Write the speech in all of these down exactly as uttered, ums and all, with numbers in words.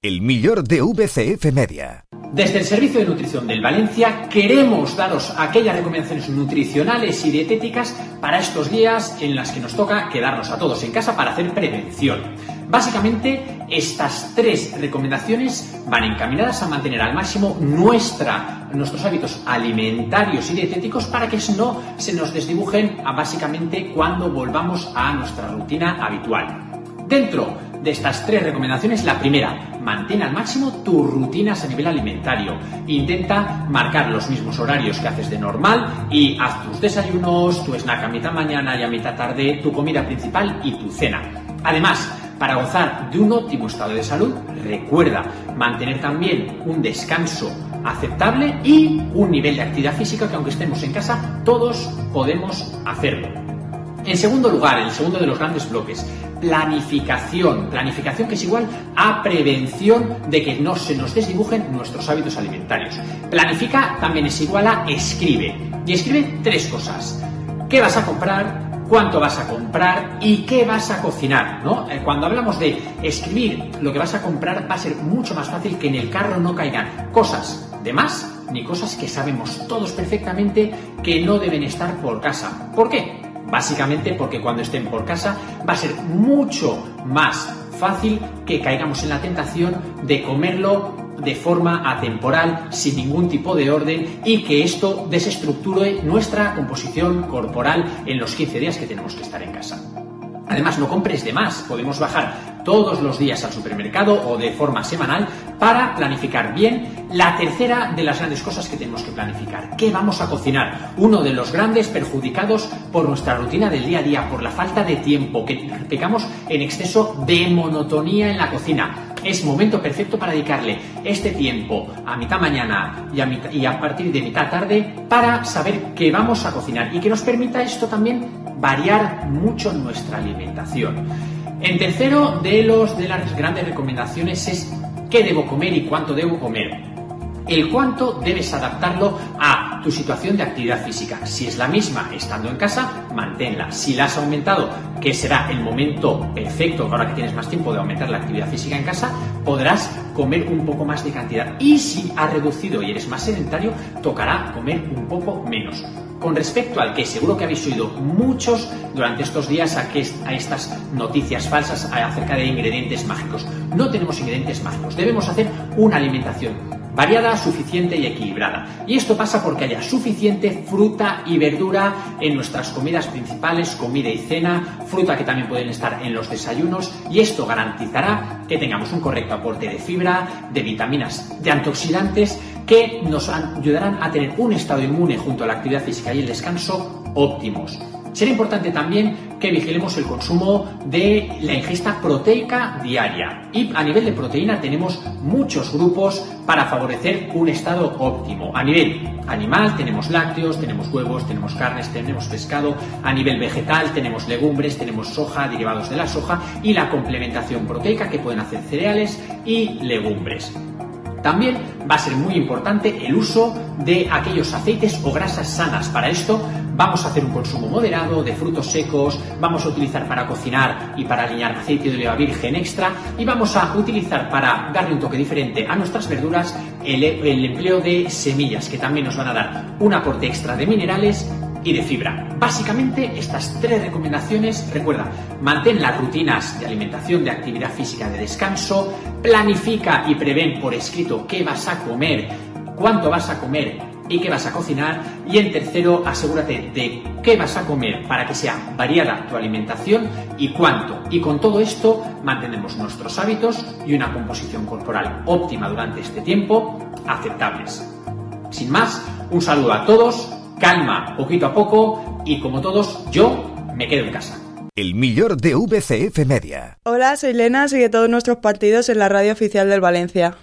El millor de V C F Media. Desde el Servicio de Nutrición del Valencia queremos daros aquellas recomendaciones nutricionales y dietéticas para estos días en las que nos toca quedarnos a todos en casa para hacer prevención. Básicamente, estas tres recomendaciones van encaminadas a mantener al máximo nuestra, nuestros hábitos alimentarios y dietéticos para que no se nos desdibujen a básicamente cuando volvamos a nuestra rutina habitual. Dentro de estas tres recomendaciones, la primera, mantén al máximo tus rutinas a nivel alimentario. Intenta marcar los mismos horarios que haces de normal y haz tus desayunos, tu snack a mitad mañana y a mitad tarde, tu comida principal y tu cena. Además, para gozar de un óptimo estado de salud, recuerda mantener también un descanso aceptable y un nivel de actividad física que, aunque estemos en casa, todos podemos hacerlo. En segundo lugar, el segundo de los grandes bloques, planificación. Planificación que es igual a prevención de que no se nos desdibujen nuestros hábitos alimentarios. Planifica también es igual a escribe. Y escribe tres cosas. ¿Qué vas a comprar? ¿Cuánto vas a comprar? ¿Y qué vas a cocinar? ¿No? Cuando hablamos de escribir lo que vas a comprar, va a ser mucho más fácil que en el carro no caigan cosas de más ni cosas que sabemos todos perfectamente que no deben estar por casa. ¿Por qué? Básicamente porque cuando estén por casa va a ser mucho más fácil que caigamos en la tentación de comerlo de forma atemporal, sin ningún tipo de orden, y que esto desestructure nuestra composición corporal en los quince días que tenemos que estar en casa. Además, no compres de más. Podemos bajar todos los días al supermercado o de forma semanal para planificar bien. La tercera de las grandes cosas que tenemos que planificar: ¿qué vamos a cocinar? Uno de los grandes perjudicados por nuestra rutina del día a día, por la falta de tiempo, que pecamos en exceso de monotonía en la cocina. Es momento perfecto para dedicarle este tiempo a mitad mañana y a, mitad, y a partir de mitad tarde para saber qué vamos a cocinar y que nos permita esto también variar mucho nuestra alimentación. En tercero de, los, de las grandes recomendaciones es qué debo comer y cuánto debo comer. El cuánto debes adaptarlo a tu situación de actividad física. Si es la misma estando en casa, manténla. Si la has aumentado, que será el momento perfecto, ahora que tienes más tiempo de aumentar la actividad física en casa, podrás comer un poco más de cantidad. Y si has reducido y eres más sedentario, tocará comer un poco menos. Con respecto al que seguro que habéis oído muchos durante estos días a, que, a estas noticias falsas acerca de ingredientes mágicos. No tenemos ingredientes mágicos. Debemos hacer una alimentación variada, suficiente y equilibrada. Y esto pasa porque haya suficiente fruta y verdura en nuestras comidas principales, comida y cena, fruta que también pueden estar en los desayunos, y esto garantizará que tengamos un correcto aporte de fibra, de vitaminas, de antioxidantes que nos ayudarán a tener un estado inmune junto a la actividad física y el descanso óptimos. Será importante también que vigilemos el consumo de la ingesta proteica diaria. Y a nivel de proteína tenemos muchos grupos para favorecer un estado óptimo. A nivel animal tenemos lácteos, tenemos huevos, tenemos carnes, tenemos pescado. A nivel vegetal tenemos legumbres, tenemos soja, derivados de la soja y la complementación proteica que pueden hacer cereales y legumbres. También va a ser muy importante el uso de aquellos aceites o grasas sanas. Para esto vamos a hacer un consumo moderado de frutos secos, vamos a utilizar para cocinar y para aliñar aceite de oliva virgen extra, y vamos a utilizar para darle un toque diferente a nuestras verduras el, el empleo de semillas, que también nos van a dar un aporte extra de minerales y de fibra. Básicamente, estas tres recomendaciones, recuerda, mantén las rutinas de alimentación, de actividad física, de descanso, planifica y prevén por escrito qué vas a comer, cuánto vas a comer y qué vas a cocinar, y en tercero, asegúrate de qué vas a comer para que sea variada tu alimentación y cuánto. Y con todo esto mantenemos nuestros hábitos y una composición corporal óptima durante este tiempo, aceptables. Sin más, un saludo a todos. Calma, poquito a poco, y como todos, yo me quedo en casa. El millor de V C F Media. Hola, soy Lena, sigue todos nuestros partidos en la radio oficial del Valencia.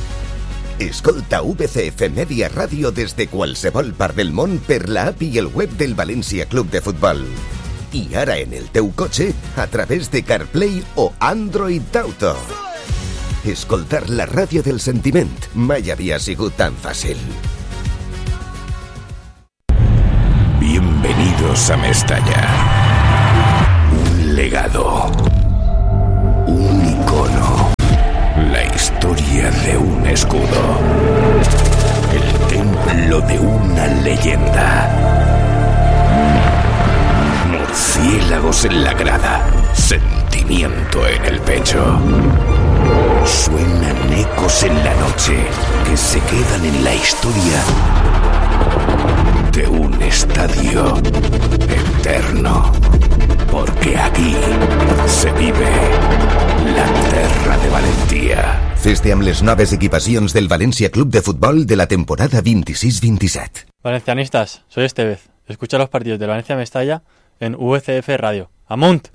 Escolta V C F Media Ràdio des de qualsevol part del món per la app i el web del València Club de Futbol. I ara en el teu cotxe a través de CarPlay o Android Auto. Escoltar la ràdio del sentiment mai havia sigut tan fàcil. Bienvenidos a Mestalla. Un legado. Un icono. La historia murciélagos en la grada, sentimiento en el pecho. Suenan ecos en la noche que se quedan en la historia de un estadio eterno. Porque aquí se vive la terra de Valentía. Fes-te amb les noves equipacions del Valencia Club de Fútbol de la temporada veintiséis veintisiete. Valencianistas, soy Estevez. Escucha los partidos del Valencia Mestalla en U C F Radio. ¡Amunt!